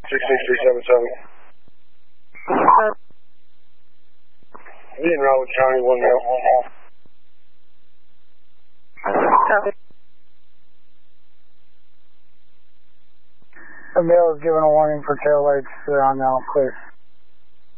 66377. We in Rawood County, 1 mile. A male is given a warning for tail lights. They're on now, clear.